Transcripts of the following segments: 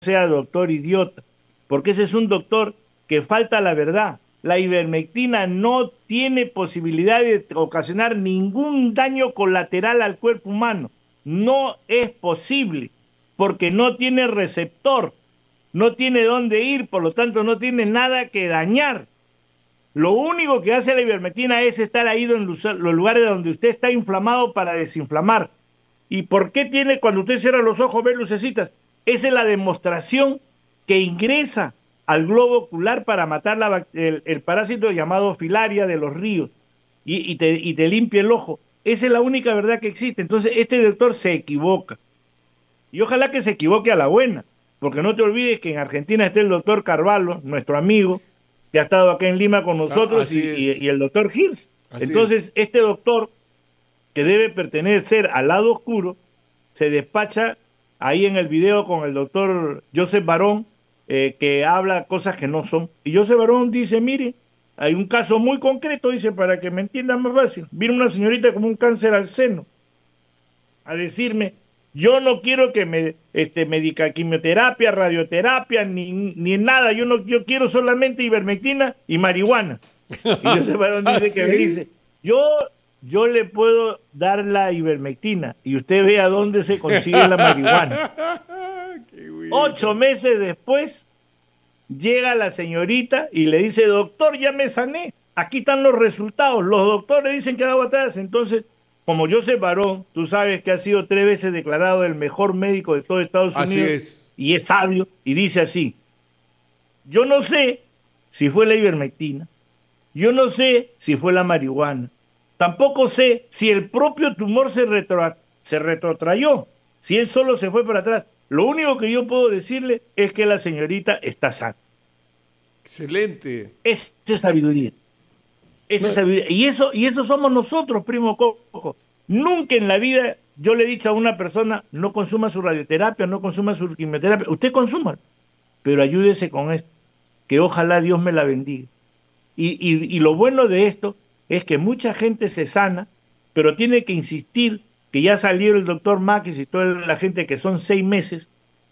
sea doctor idiota, porque ese es un doctor que falta la verdad. La ivermectina no tiene posibilidad de ocasionar ningún daño colateral al cuerpo humano. No es posible, porque no tiene receptor, no tiene dónde ir, por lo tanto no tiene nada que dañar. Lo único que hace la ivermectina es estar ahí en los lugares donde usted está inflamado para desinflamar. ¿Y por qué tiene, cuando usted cierra los ojos, ver lucecitas? Esa es la demostración que ingresa al globo ocular para matar el parásito llamado filaria de los ríos y te limpia el ojo. Esa es la única verdad que existe. Entonces, este doctor se equivoca. Y ojalá que se equivoque a la buena, porque no te olvides que en Argentina está el doctor Carvalho, nuestro amigo, que ha estado acá en Lima con nosotros, Así es, y el doctor Hirsch. así es. Entonces, este doctor, que debe pertenecer al lado oscuro, se despacha ahí en el video con el doctor Joseph Barón, que habla cosas que no son. Y Joseph Barón dice, mire, hay un caso muy concreto, dice, para que me entiendan más fácil. Vino una señorita con un cáncer al seno a decirme, yo no quiero que me diga quimioterapia, radioterapia, ni nada, yo no, yo quiero solamente ivermectina y marihuana. Y José Barón dice que me ¿Sí? dice, yo, yo le puedo dar la ivermectina y usted ve a dónde se consigue la marihuana. Qué 8 bueno. meses después llega la señorita y le dice, doctor, ya me sané, aquí están los resultados, los doctores dicen que hago atrás. Entonces, como Joseph Barón, tú sabes que ha sido 3 veces declarado el mejor médico de todo Estados Así Unidos es. y es sabio, y dice así, yo no sé si fue la ivermectina, yo no sé si fue la marihuana, tampoco sé si el propio tumor se retrotrayó, si él solo se fue para atrás. Lo único que yo puedo decirle es que la señorita está sana. Excelente. Esa es sabiduría. Esa es No, sabiduría. Y eso somos nosotros, primo Coco. Nunca en la vida yo le he dicho a una persona, no consuma su radioterapia, no consuma su quimioterapia. Usted consuma, pero ayúdese con esto, que ojalá Dios me la bendiga. Y lo bueno de esto es que mucha gente se sana, pero tiene que insistir que ya salió el doctor Maquis y toda la gente que son 6 meses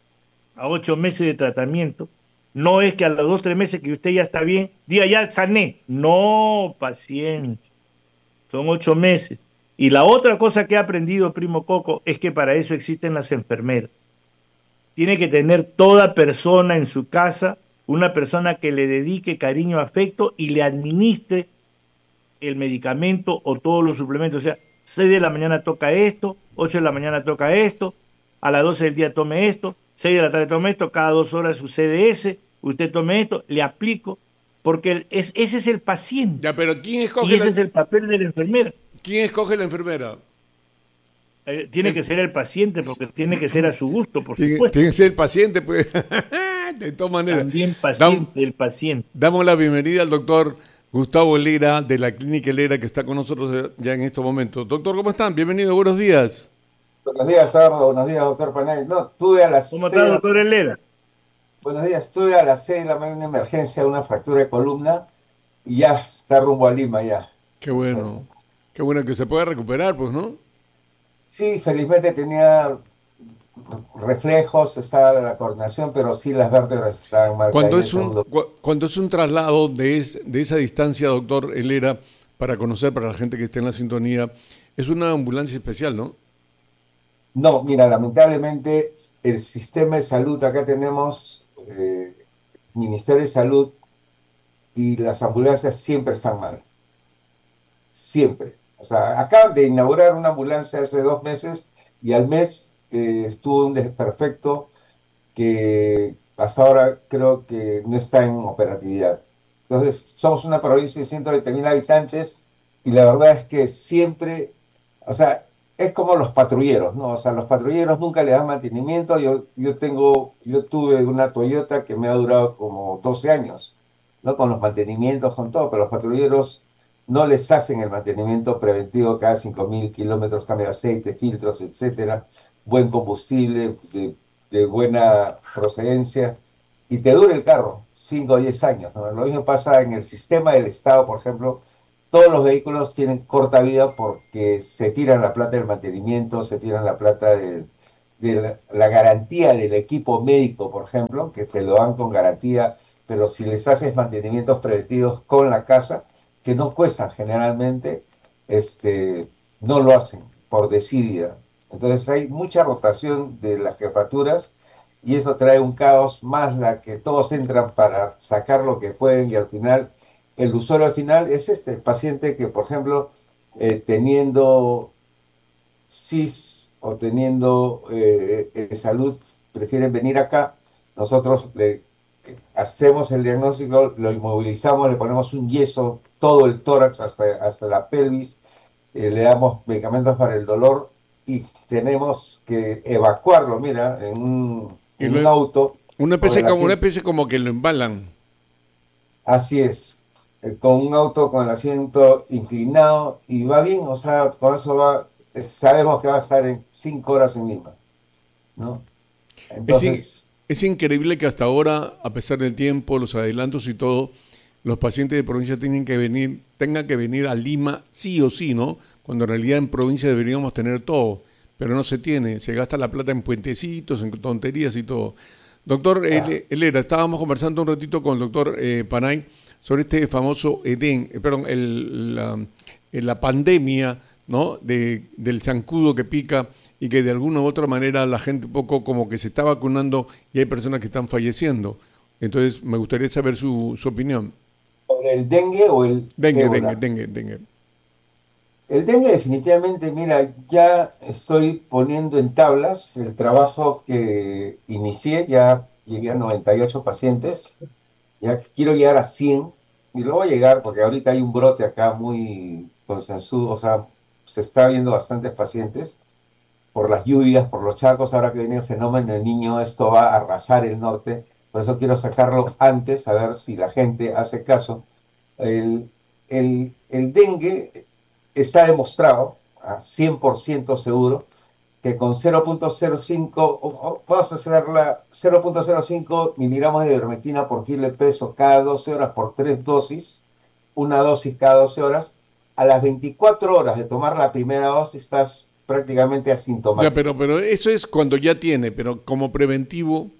a 8 meses de tratamiento. No es que a los 2, 3 meses que usted ya está bien, diga ya sané. No, paciente, son 8 meses. Y la otra cosa que he aprendido, primo Coco, es que para eso existen las enfermeras. Tiene que tener toda persona en su casa una persona que le dedique cariño, afecto y le administre el medicamento o todos los suplementos. O sea, 6 de la mañana toca esto, 8 de la mañana toca esto, a las 12 del día tome esto, 6 de la tarde tome esto, cada 2 horas sucede ese, usted tome esto, le aplico, porque ese es el paciente ya, pero y ese es el papel de la enfermera. quién escoge la enfermera? Tiene El- que ser el paciente porque tiene que ser a su gusto, por tiene supuesto. que ser el paciente, pues. De todas maneras. También Dam- paciente, el paciente. Damos la bienvenida al doctor Gustavo Lera de la Clínica Lera que está con nosotros ya en estos momentos. Doctor, ¿cómo están? Bienvenido, buenos días. Buenos días, Sarlo. Buenos días, doctor Panay. No, estuve a las ¿Cómo está, 6 de la... doctor Helera? Buenos días, estuve a las 6 de la mañana en una emergencia, una fractura de columna y ya está rumbo a Lima ya. Qué O sea, bueno. Qué bueno que se pueda recuperar, pues, ¿no? sí, felizmente tenía reflejos, estaba la coordinación, pero sí las vértebras estaban mal Cuando caídas en el es un, segundo. cuando es un traslado de esa distancia, doctor Helera, para conocer, para la gente que esté en la sintonía, es una ambulancia especial, ¿no? No, mira, lamentablemente el sistema de salud, acá tenemos Ministerio de Salud y las ambulancias siempre están mal. Siempre. O sea, acaban de inaugurar una ambulancia hace 2 meses y al mes estuvo un desperfecto que hasta ahora creo que no está en operatividad. Entonces, somos una provincia de 120.000 habitantes y la verdad es que siempre, o sea, es como los patrulleros, ¿no? O sea, los patrulleros nunca le dan mantenimiento. Yo tuve una Toyota que me ha durado como 12 años, ¿no? Con los mantenimientos, con todo, pero los patrulleros no les hacen el mantenimiento preventivo cada 5.000 kilómetros, cambio de aceite, filtros, etcétera, buen combustible, de buena procedencia, y te dura el carro 5 o 10 años, ¿no? Lo mismo pasa en el sistema del Estado, por ejemplo. Todos los vehículos tienen corta vida porque se tiran la plata del mantenimiento, se tiran la plata de la garantía del equipo médico, por ejemplo, que te lo dan con garantía, pero si les haces mantenimientos preventivos con la casa, que no cuestan generalmente, no lo hacen por desidia. Entonces hay mucha rotación de las jefaturas y eso trae un caos más la que todos entran para sacar lo que pueden y al final el usuario al final es el paciente que, por ejemplo, teniendo CIS o teniendo salud, prefieren venir acá, nosotros le hacemos el diagnóstico, lo inmovilizamos, le ponemos un yeso, todo el tórax hasta la pelvis, le damos medicamentos para el dolor y tenemos que evacuarlo, mira, Y en un auto. una especie como que lo embalan. Así es, con un auto con el asiento inclinado y va bien, o sea, con eso sabemos que va a estar en 5 horas en Lima, ¿no? Es, in- Entonces, es increíble que hasta ahora, a pesar del tiempo, los adelantos y todo, los pacientes de provincia tengan que venir a Lima sí o sí, ¿no? Cuando en realidad en provincia deberíamos tener todo, pero no se tiene, se gasta la plata en puentecitos, en tonterías y todo. Doctor ah, Helera, estábamos conversando un ratito con el doctor Panay sobre este famoso Edén, perdón, la pandemia, ¿no? Del zancudo que pica y que de alguna u otra manera la gente un poco como que se está vacunando y hay personas que están falleciendo. Entonces, me gustaría saber su opinión. ¿sobre el dengue o el ébola? Dengue. El dengue definitivamente, mira, ya estoy poniendo en tablas el trabajo que inicié, ya llegué a 98 pacientes, ya quiero llegar a 100 y luego llegar porque ahorita hay un brote acá muy consensuado, o sea, se está viendo bastantes pacientes por las lluvias, por los charcos, ahora que viene el fenómeno del niño, esto va a arrasar el norte, por eso quiero sacarlo antes, a ver si la gente hace caso. El, el dengue está demostrado, a 100% seguro, que con 0.05, vamos a hacerla 0.05 miligramos de ivermectina por kilo de peso cada 12 horas por 3 dosis, una dosis cada 12 horas, a las 24 horas de tomar la primera dosis estás prácticamente Ya, asintomático. pero eso es cuando ya tiene, pero como preventivo,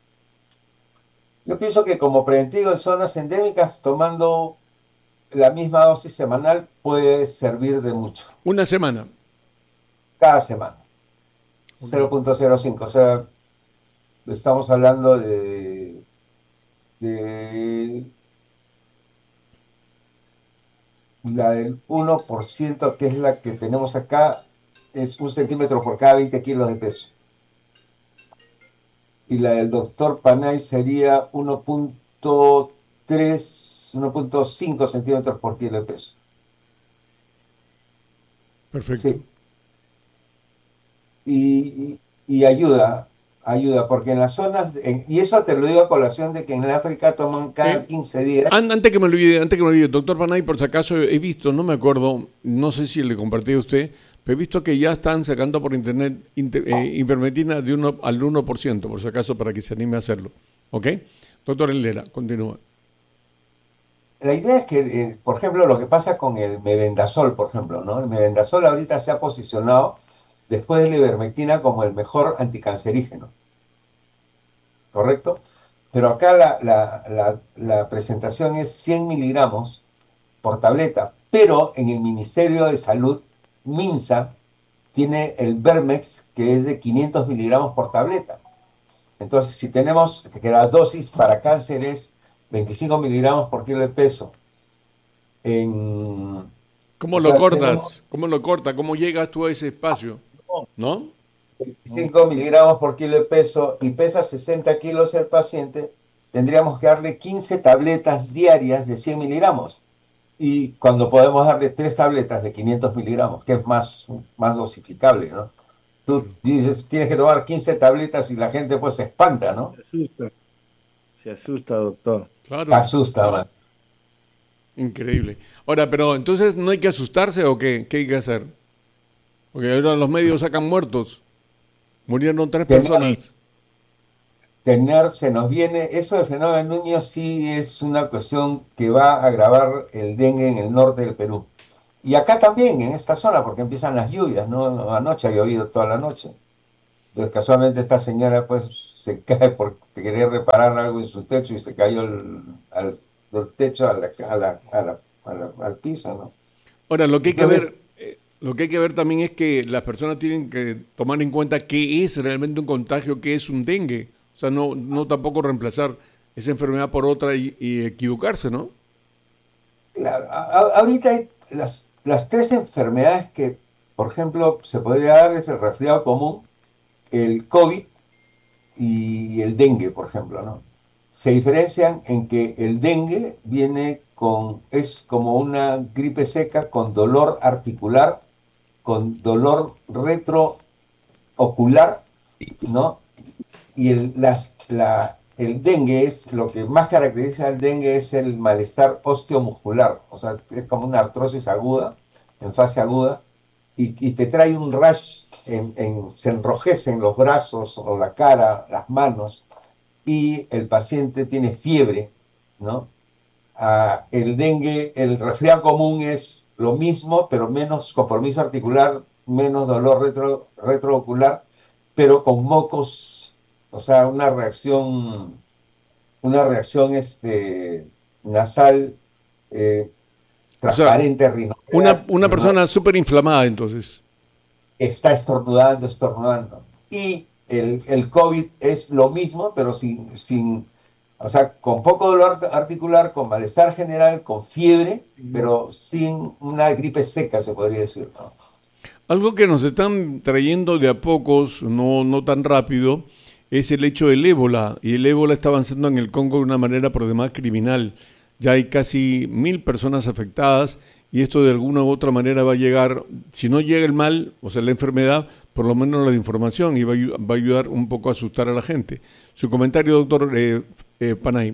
Yo pienso que como preventivo en zonas endémicas, tomando la misma dosis semanal puede servir de mucho, una semana. cada semana. Ok. 0.05, o sea, estamos hablando de la del 1%, que es la que tenemos acá, es 1 centímetro por cada 20 kilos de peso. Y la del doctor Panay sería 1.3, 1.5 centímetros por kilo de peso. Perfecto. Sí, y ayuda, porque en las zonas, y eso te lo digo a colación de que en el África toman cada Eh, 15 días. antes que me olvide, doctor Panay, por si acaso he visto, no me acuerdo, no sé si le compartí a usted, pero he visto que ya están sacando por internet ivermectina de 1 al 1%, por si acaso, para que se anime a hacerlo. ¿Ok? Doctor Helera, continúa. La idea es que, por ejemplo, lo que pasa con el mebendazol, por ejemplo, ¿no? El mebendazol ahorita se ha posicionado después de la ivermectina como el mejor anticancerígeno, ¿correcto? Pero acá la presentación es 100 miligramos por tableta, pero en el Ministerio de Salud, MINSA, tiene el Vermex, que es de 500 miligramos por tableta. Entonces, si tenemos que la dosis para cáncer es 25 miligramos por kilo de peso, en, ¿Cómo o lo sea, tenemos cortas? ¿Cómo lo cortas? ¿Cómo llegas tú a ese espacio? No, ¿No? no. 25 miligramos por kilo de peso y pesa 60 kilos el paciente, tendríamos que darle 15 tabletas diarias de 100 miligramos. Y cuando podemos darle 3 tabletas de 500 miligramos, que es más dosificable, ¿no? Tú Claro. dices, tienes que tomar 15 tabletas y la gente pues se espanta, ¿no? Se asusta, doctor. Claro. Asusta más. Increíble. Ahora, pero entonces no hay que asustarse o qué, ¿qué hay que hacer? Porque ahora los medios sacan muertos. Murieron 3 personas. Se nos viene, eso del fenómeno Nuño sí es una cuestión que va a agravar el dengue en el norte del Perú. Y acá también, en esta zona, porque empiezan las lluvias, ¿no? Anoche ha llovido toda la noche. Entonces, casualmente esta señora pues se cae porque quería reparar algo en su techo y se cayó del techo al piso, ¿no? Ahora, lo que hay que ver, Entonces, lo que hay que ver también es que las personas tienen que tomar en cuenta qué es realmente un contagio, qué es un dengue. O sea, no tampoco reemplazar esa enfermedad por otra y equivocarse, ¿no? claro, ahorita hay las tres enfermedades que, por ejemplo, se podría dar es el resfriado común, el COVID y el dengue, por ejemplo, ¿no? Se diferencian en que el dengue es como una gripe seca con dolor articular, con dolor retroocular, ¿no? Y el dengue lo que más caracteriza al dengue es el malestar osteomuscular, o sea, es como una artrosis aguda, en fase aguda, y te trae un rash, se enrojecen los brazos o la cara, las manos, y el paciente tiene fiebre, ¿no? El dengue, el resfriado común es lo mismo, pero menos compromiso articular, menos dolor retroocular, pero con mocos, o sea, una reacción nasal eh, O sea, transparente, una persona súper inflamada, entonces. está estornudando. Y el COVID es lo mismo, pero o sea, con poco dolor articular, con malestar general, con fiebre, pero sin una gripe seca, se podría decir, ¿no? Algo que nos están trayendo de a pocos, no tan rápido, es el hecho del ébola. Y el ébola está avanzando en el Congo de una manera por demás criminal. Ya hay casi 1.000 personas afectadas y esto de alguna u otra manera va a llegar, si no llega el mal, o sea, la enfermedad, por lo menos la información y va a ayudar un poco a asustar a la gente. Su comentario, doctor Panay.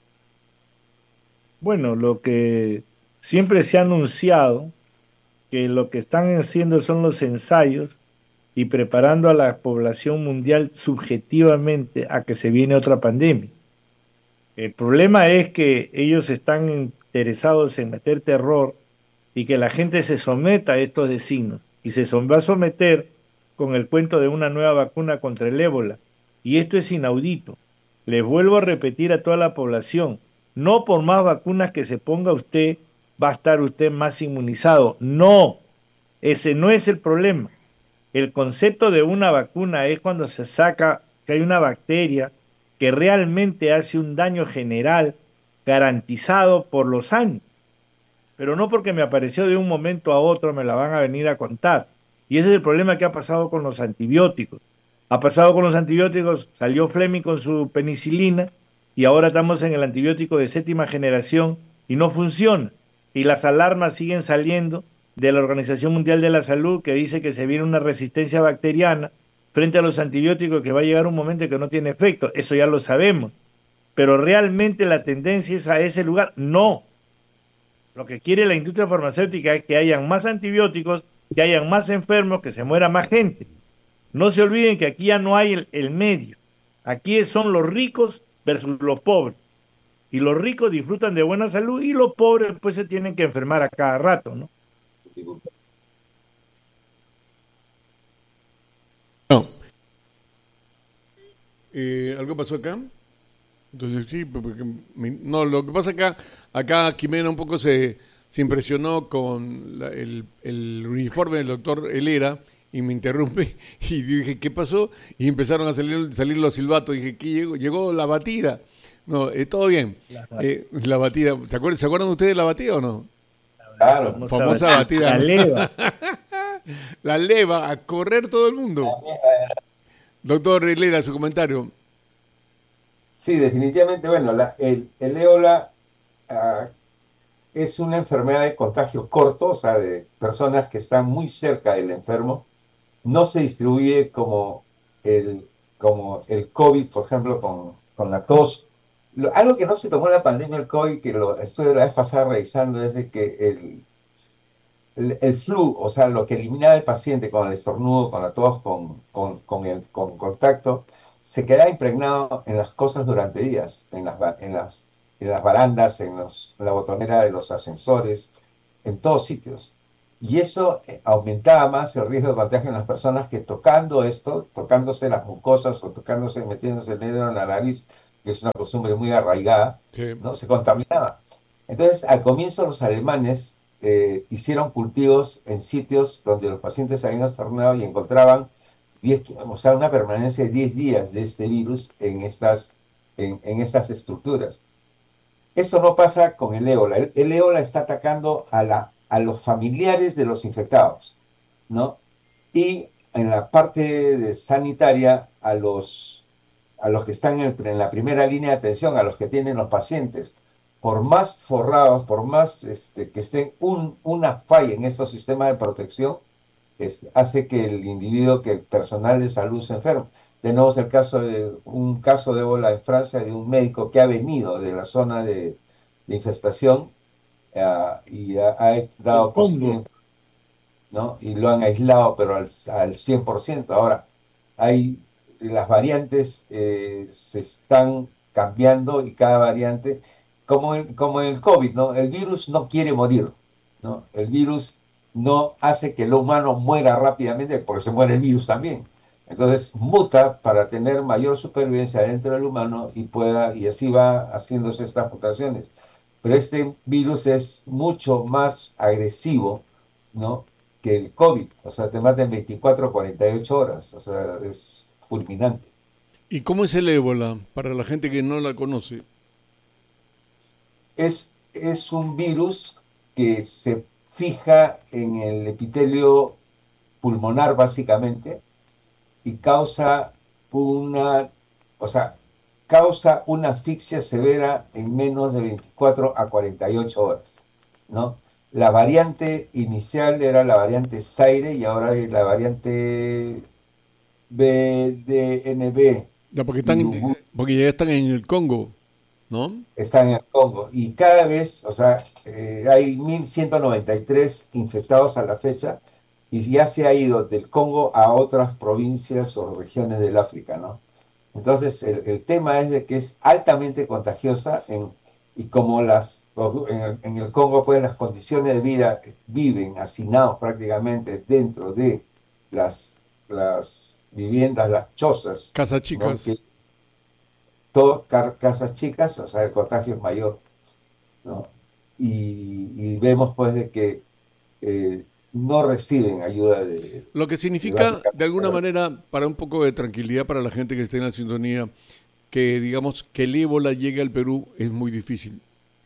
Bueno, lo que siempre se ha anunciado, que lo que están haciendo son los ensayos y preparando a la población mundial subjetivamente a que se viene otra pandemia. El problema es que ellos están interesados en meter terror y que la gente se someta a estos designios y va a someter con el cuento de una nueva vacuna contra el ébola. Y esto es inaudito. Les vuelvo a repetir a toda la población, no por más vacunas que se ponga usted, va a estar usted más inmunizado. No, ese no es el problema. El concepto de una vacuna es cuando se saca que hay una bacteria que realmente hace un daño general garantizado por los años, pero no porque me apareció de un momento a otro me la van a venir a contar. Y ese es el problema que ha pasado con los antibióticos. Ha pasado con los antibióticos, salió Fleming con su penicilina y ahora estamos en el antibiótico de séptima generación y no funciona. Y las alarmas siguen saliendo de la Organización Mundial de la Salud que dice que se viene una resistencia bacteriana frente a los antibióticos, que va a llegar un momento que no tiene efecto. Eso ya lo sabemos. Pero realmente la tendencia es a ese lugar. No, lo que quiere la industria farmacéutica es que hayan más antibióticos, que hayan más enfermos, que se muera más gente. No se olviden que aquí ya no hay el medio. Aquí son los ricos versus los pobres. Y los ricos disfrutan de buena salud y los pobres pues se tienen que enfermar a cada rato, ¿no? No. ¿Algo pasó acá? Entonces sí, porque no, lo que pasa acá Quimena un poco se impresionó con el uniforme del doctor Helera y me interrumpe y dije, ¿qué pasó? Y empezaron a salir los silbatos, dije, ¿qué llegó la batida? No, todo bien. La batida, ¿se acuerdan ustedes de la batida o no? Claro. Famosa batida. La leva. La leva, a correr todo el mundo. Doctor Helera, su comentario. Sí, definitivamente, bueno, el ébola es una enfermedad de contagio corto, o sea, de personas que están muy cerca del enfermo. No se distribuye como el COVID, por ejemplo, con la tos. Algo que no se tomó en la pandemia del COVID, que lo estuve la vez pasada revisando, es de que el flu, o sea, lo que eliminaba el paciente con el estornudo, con la tos, con contacto, se quedaba impregnado en las cosas durante días, en las barandas, en la botonera de los ascensores, en todos sitios. Y eso aumentaba más el riesgo de contagio en las personas que tocando esto, tocándose las mucosas o tocándose, metiéndose el dedo en la nariz, que es una costumbre muy arraigada, Sí. ¿no? Se contaminaba. Entonces, al comienzo los alemanes hicieron cultivos en sitios donde los pacientes habían estornudado y encontraban 10, o sea, una permanencia de 10 días de este virus en estas estructuras. Eso no pasa con el ébola. El ébola está atacando a los familiares de los infectados, ¿no? Y en la parte sanitaria a los que están en la primera línea de atención, a los que tienen los pacientes. Por más forrados, por más que estén una falla en estos sistemas de protección, hace que el individuo, que el personal de salud se enferme. Tenemos un caso de ébola en Francia de un médico que ha venido de la zona de infestación y ha El dado Congo. positivo, ¿no? Y lo han aislado, pero al 100%. Ahora, las variantes se están cambiando y cada variante, como el COVID, ¿no? El virus no quiere morir, ¿no? El virus no hace que el humano muera rápidamente, porque se muere el virus también. Entonces muta para tener mayor supervivencia dentro del humano y así va haciéndose estas mutaciones. Pero este virus es mucho más agresivo, ¿no? Que el COVID, o sea, te mata en 24 o 48 horas, o sea, es fulminante. ¿Y cómo es el ébola para la gente que no la conoce? Es un virus que se fija en el epitelio pulmonar básicamente y o sea, causa una asfixia severa en menos de 24 a 48 horas, ¿no? La variante inicial era la variante Zaire y ahora es la variante BDNB Ya, y Ubu porque ya están en el Congo, ¿no? están en el Congo. Y cada vez, o sea, hay 1.193 infectados a la fecha y ya se ha ido del Congo a otras provincias o regiones del África, ¿no? Entonces, el tema es de que es altamente contagiosa y como en el Congo, pues las condiciones de vida viven hacinados prácticamente dentro de las viviendas, las chozas, Casas ¿no? chicas. Que todas casas chicas, o sea, el contagio es mayor, ¿no? Y vemos pues de que no reciben ayuda Lo que de significa, de básicamente alguna manera, para un poco de tranquilidad para la gente que esté en la sintonía, que digamos que el ébola llegue al Perú es muy difícil.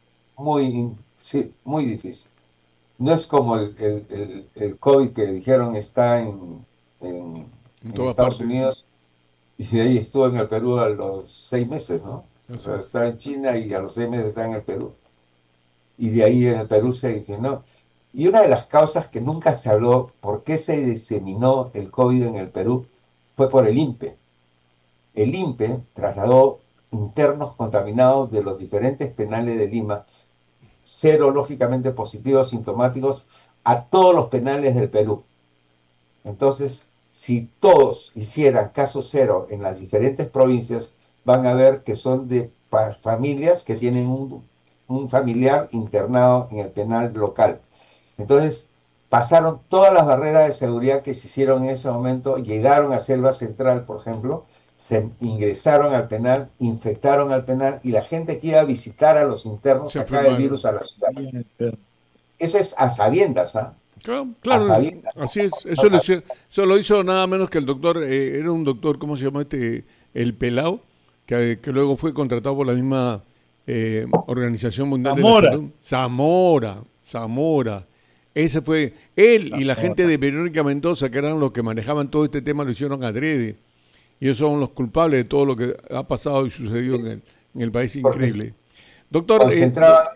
sí, muy difícil. No es como el COVID que dijeron está en, En en todas Estados partes. Unidos y de ahí estuvo en el Perú a los 6 meses, ¿no? O Así sea, es. está en China y a los 6 meses está en el Perú. Y de ahí en el Perú se originó. Y una de las causas que nunca se habló, por qué se diseminó el COVID en el Perú, fue por el INPE. El INPE trasladó internos contaminados de los diferentes penales de Lima, serológicamente positivos, sintomáticos, a todos los penales del Perú. Entonces, si todos hicieran caso cero en las diferentes provincias, van a ver que son de familias que tienen un familiar internado en el penal local. Entonces, pasaron todas las barreras de seguridad que se hicieron en ese momento, llegaron a Selva Central, por ejemplo, se ingresaron al penal, infectaron al penal y la gente que iba a visitar a los internos Se sacaba el enfermaron. virus a la ciudad. Bien enfermo. Eso es a sabiendas, ¿ah? Claro, A claro, sabiendas. así es. No Eso lo hizo nada menos que el doctor, era un doctor, ¿cómo se llama este? El Pelao, que luego fue contratado por la misma Organización Mundial de la Zamora. Salud. Zamora. Ese fue él y la gente Zamora. de Verónica Mendoza, que eran los que manejaban todo este tema, lo hicieron adrede. Y ellos son los culpables de todo lo que ha pasado y sucedido en el país Porque se increíble. Doctor, concentraban,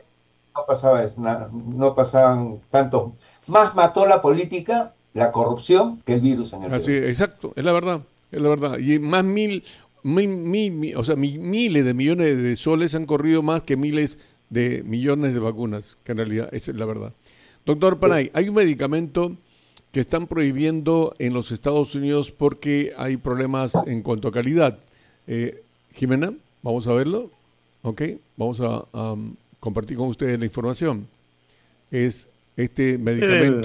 no pasaban tantos. Más mató la política, la corrupción, que el virus en el así, Perú. exacto, es la verdad, es la verdad. Y más o sea, miles de millones de soles han corrido más que miles de millones de vacunas, que en realidad esa es la verdad. Doctor Panay, hay un medicamento que están prohibiendo en los Estados Unidos porque hay problemas en cuanto a calidad. Jimena, vamos a verlo. Ok, vamos a compartir con ustedes la información. Es este Ese del medicamento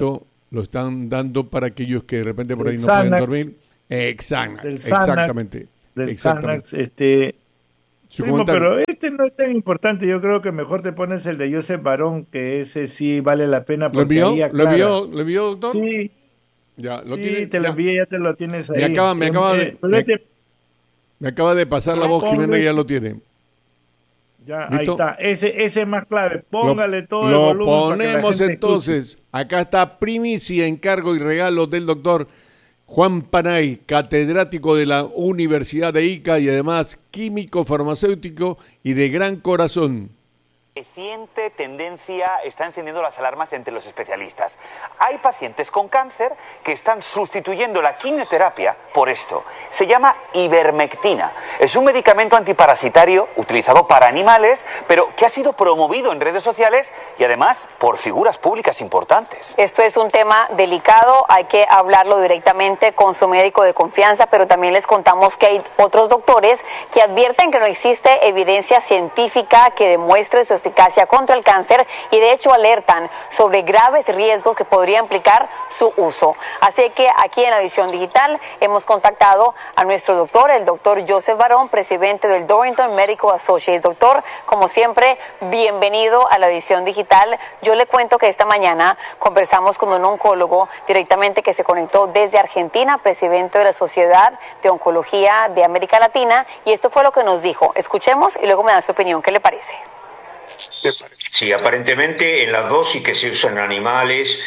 lo están dando para aquellos que de repente por ahí Del no pueden Xanax. dormir. Xanax, Del Xanax, exactamente. del Exactamente. Xanax, Su primo, comentario. pero este no es tan importante. Yo creo que mejor te pones el de Joseph Barón, que ese sí vale la pena ¿Lo porque ahí envió? aclara. ¿Lo envió, doctor? Sí, Ya, lo sí, tiene, te lo ya. envié, ya te lo tienes Me ahí. acaba, me acaba de, Pero me acaba de pasar la voz, Jimena, que ya lo tiene. ya, ahí ¿Listo? está. Ese es más clave. Lo, Póngale todo el lo volumen para que la ponemos gente escuche. entonces. Acá está primicia, encargo y regalo del doctor Juan Panay, catedrático de la Universidad de Ica y además químico farmacéutico y de gran corazón. Reciente tendencia está encendiendo las alarmas entre los especialistas. Hay pacientes con cáncer que están sustituyendo la quimioterapia por esto. Se llama ivermectina. Es un medicamento antiparasitario utilizado para animales, pero que ha sido promovido en redes sociales y además por figuras públicas importantes. Esto es un tema delicado, hay que hablarlo directamente con su médico de confianza, pero también les contamos que hay otros doctores que advierten que no existe evidencia científica que demuestre su eficacia contra el cáncer y de hecho alertan sobre graves riesgos que podría implicar su uso. Así que aquí en la edición digital hemos contactado a nuestro doctor, el doctor Joseph Barón, presidente del Dorrington Medical Associates. Doctor, como siempre, bienvenido a la edición digital. Yo le cuento que esta mañana conversamos con un oncólogo directamente que se conectó desde Argentina, presidente de la Sociedad de Oncología de América Latina, y esto fue lo que nos dijo. Escuchemos y luego me da su opinión. ¿Qué le parece? Sí, aparentemente en las dosis que se usan en animales,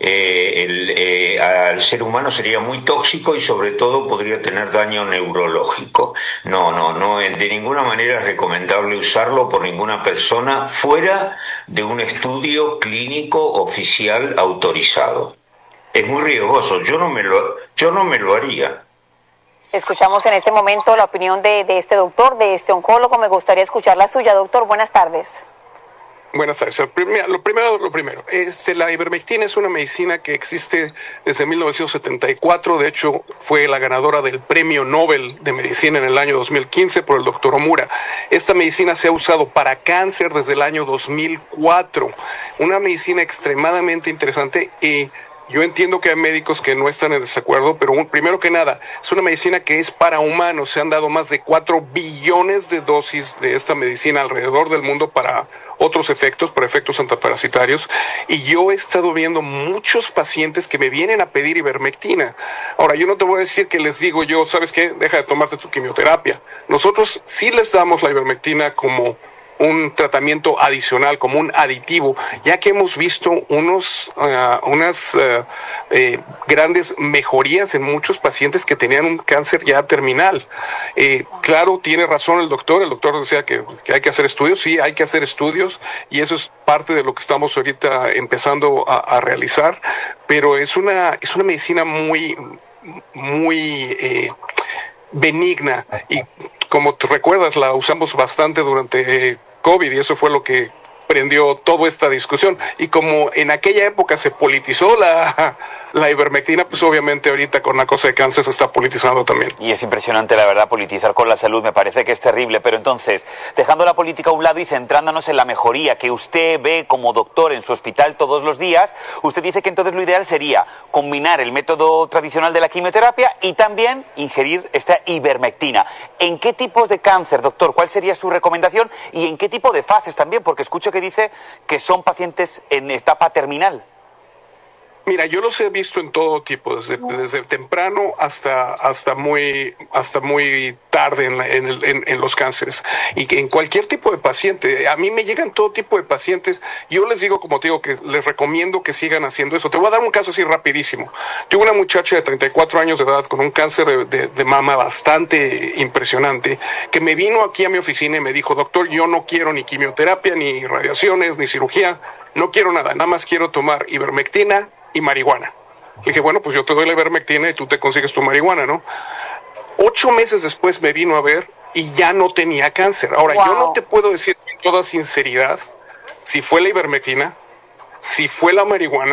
al ser humano sería muy tóxico y sobre todo podría tener daño neurológico. No, de ninguna manera es recomendable usarlo por ninguna persona fuera de un estudio clínico oficial autorizado. Es muy riesgoso, yo no me lo haría. Escuchamos en este momento la opinión de este doctor, de este oncólogo. Me gustaría escuchar la suya, doctor. Buenas tardes. Buenas tardes. Lo primero, la ivermectina es una medicina que existe desde 1974. De hecho, fue la ganadora del Premio Nobel de Medicina en el año 2015 por el doctor Omura. Esta medicina se ha usado para cáncer desde el año 2004. Una medicina extremadamente interesante y yo entiendo que hay médicos que no están en desacuerdo, pero primero que nada, es una medicina que es para humanos. Se han dado más de 4 billones de dosis de esta medicina alrededor del mundo para otros efectos, para efectos antiparasitarios. Y yo he estado viendo muchos pacientes que me vienen a pedir ivermectina. Ahora, yo no te voy a decir que les digo yo, ¿sabes qué? Deja de tomarte tu quimioterapia. Nosotros sí les damos la ivermectina como un tratamiento adicional, como un aditivo, ya que hemos visto unas grandes mejorías en muchos pacientes que tenían un cáncer ya terminal. Claro, tiene razón el doctor decía que hay que hacer estudios, sí, hay que hacer estudios, y eso es parte de lo que estamos ahorita empezando a realizar, pero es una medicina muy benigna, y como te recuerdas, la usamos bastante durante COVID y eso fue lo que prendió toda esta discusión. Y como en aquella época se politizó la ivermectina, pues obviamente ahorita con la cosa de cáncer se está politizando también. Y es impresionante, la verdad, politizar con la salud, me parece que es terrible. Pero entonces, dejando la política a un lado y centrándonos en la mejoría que usted ve como doctor en su hospital todos los días, usted dice que entonces lo ideal sería combinar el método tradicional de la quimioterapia y también ingerir esta ivermectina. ¿En qué tipos de cáncer, doctor? ¿Cuál sería su recomendación? ¿Y en qué tipo de fases también? Porque escucho que dice que son pacientes en etapa terminal. Mira, yo los he visto en todo tipo, desde temprano hasta muy tarde en los cánceres, y que en cualquier tipo de paciente. A mí me llegan todo tipo de pacientes. Yo les digo, como te digo, que les recomiendo que sigan haciendo eso. Te voy a dar un caso así rapidísimo. Tuve una muchacha de 34 años de edad con un cáncer de mama bastante impresionante, que me vino aquí a mi oficina y me dijo: doctor, yo no quiero ni quimioterapia, ni radiaciones, ni cirugía, no quiero nada más quiero tomar ivermectina y marihuana. Le dije, bueno, pues yo te doy la ivermectina y tú te consigues tu marihuana, ¿no? 8 meses después me vino a ver y ya no tenía cáncer. Ahora, yo no te puedo decir con toda sinceridad si fue la ivermectina, si fue la marihuana,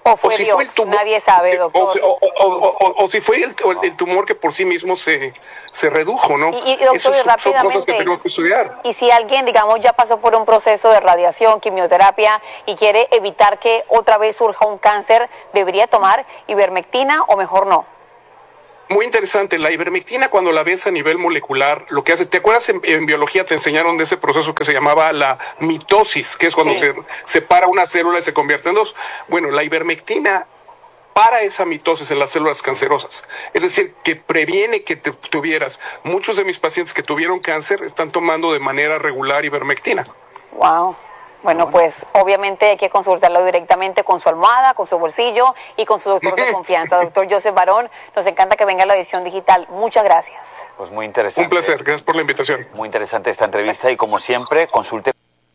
¿O fue Dios? si el tumor, nadie sabe, doctor. O si fue el tumor que por sí mismo se redujo, ¿no? Y doctor, Esas son cosas que tenemos que estudiar. Y si alguien, digamos, ya pasó por un proceso de radiación, quimioterapia y quiere evitar que otra vez surja un cáncer, ¿debería tomar ivermectina o mejor no? Muy interesante, la ivermectina cuando la ves a nivel molecular, lo que hace, ¿te acuerdas en biología te enseñaron de ese proceso que se llamaba la mitosis, que es cuando se separa una célula y se convierte en dos? Bueno, la ivermectina para esa mitosis en las células cancerosas, es decir, que previene que tuvieras. Muchos de mis pacientes que tuvieron cáncer están tomando de manera regular ivermectina. Wow. Bueno, pues obviamente hay que consultarlo directamente con su almohada, con su bolsillo y con su doctor de confianza. Doctor Joseph Barón, nos encanta que venga a la edición digital. Muchas gracias. Pues muy interesante. Un placer, gracias por la invitación. Muy interesante esta entrevista y como siempre, consulte.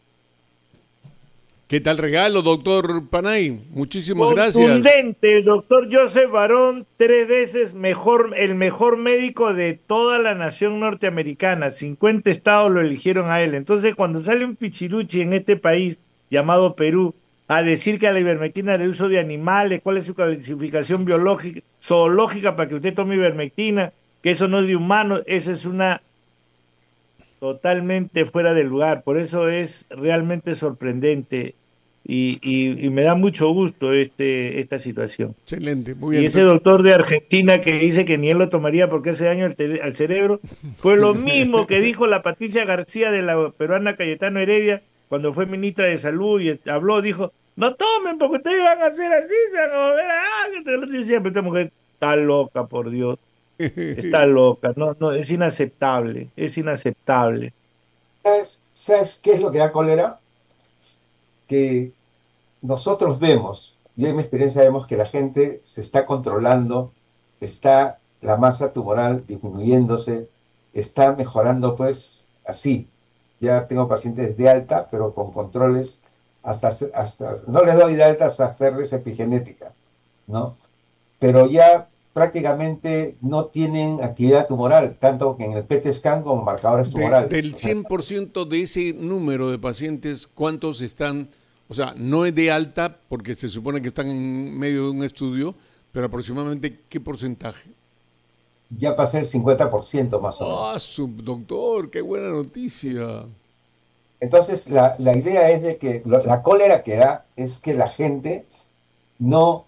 ¿Qué tal regalo, doctor Panay? Muchísimas gracias. Contundente, el doctor Joseph Barón, 3 veces el mejor médico de toda la nación norteamericana. 50 estados lo eligieron a él. Entonces, cuando sale un pichiruchi en este país llamado Perú a decir que a la ivermectina de uso de animales, cuál es su clasificación biológica, zoológica para que usted tome ivermectina, que eso no es de humanos, eso es una totalmente fuera de lugar. Por eso es realmente sorprendente y me da mucho gusto esta situación. Excelente, muy bien. Y ese doctor de Argentina que dice que ni él lo tomaría porque hace daño al cerebro, fue lo mismo que dijo la Patricia García de la peruana Cayetano Heredia cuando fue ministra de Salud y habló, dijo, no tomen porque ustedes van a hacer así, se van a volver a... Siempre esta mujer está loca, por Dios. Está loca, no, es inaceptable, es inaceptable. ¿Sabes qué es lo que da cólera? Que nosotros vemos, y en mi experiencia vemos que la gente se está controlando, está la masa tumoral disminuyéndose, está mejorando pues así. Ya tengo pacientes de alta, pero con controles hasta no les doy de alta hasta hacerles epigenética, ¿no? Pero ya prácticamente no tienen actividad tumoral, tanto que en el PET scan como marcadores tumorales. Del 100% de ese número de pacientes, ¿cuántos están, o sea, no es de alta porque se supone que están en medio de un estudio, pero aproximadamente qué porcentaje? Ya pasé el 50% más o menos. ¡Ah, subdoctor! ¡Qué buena noticia! Entonces, la idea es de que la cólera que da es que la gente no